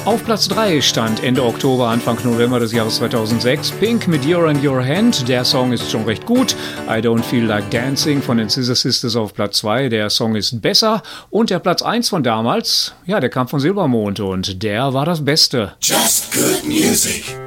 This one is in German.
Auf Platz 3 stand Ende Oktober, Anfang November des Jahres 2006 Pink mit You're in Your Hand. Der Song ist schon recht gut. I Don't Feel Like Dancing von den Scissor Sisters auf Platz 2. Der Song ist besser. Und der Platz 1 von damals, ja, der kam von Silbermond und der war das Beste. Just good music.